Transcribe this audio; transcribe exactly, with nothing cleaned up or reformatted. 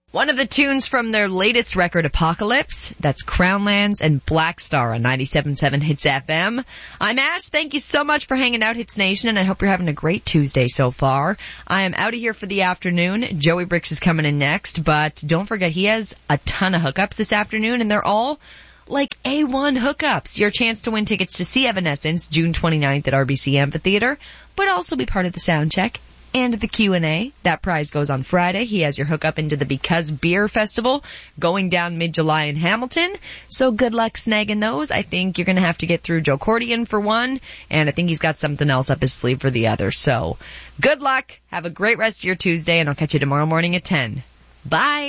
One of the tunes from their latest record, Apocalypse, that's Crownlands and Black Star on ninety-seven point seven Hits F M. I'm Ash. Thank you so much for hanging out, Hits Nation, and I hope you're having a great Tuesday so far. I am out of here for the afternoon. Joey Bricks is coming in next, but don't forget he has a ton of hookups this afternoon, and they're all like A one hookups. Your chance to win tickets to see Evanescence June twenty-ninth at R B C Amphitheater, but also be part of the sound check and the Q and A. That prize goes on Friday. He has your hookup into the Because Beer Festival going down mid-July in Hamilton. So good luck snagging those. I think you're going to have to get through Joe Cordian for one, and I think he's got something else up his sleeve for the other. So good luck. Have a great rest of your Tuesday, and I'll catch you tomorrow morning at ten. Bye.